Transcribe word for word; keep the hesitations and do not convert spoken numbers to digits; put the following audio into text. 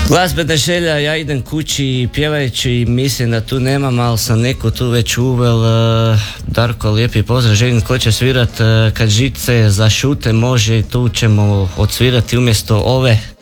Glazbena želja, ja idem kući pjevajući i mislim da tu nemam, ali sam neko tu već uvel. uh, Darko, lijepi pozdrav, želim ko će svirat uh, kad žice zašute može, tu ćemo odsvirati umjesto ove